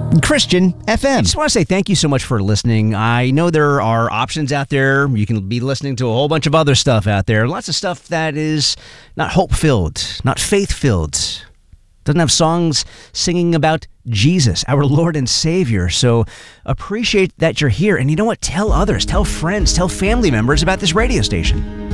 Christian FM. I just want to say thank you so much for listening. I know there are options out there. You can be listening to a whole bunch of other stuff out there. Lots of stuff that is not hope-filled, not faith-filled. Doesn't have songs singing about Jesus, our Lord and Savior. So appreciate that you're here. And you know what? Tell others, tell friends, tell family members about this radio station.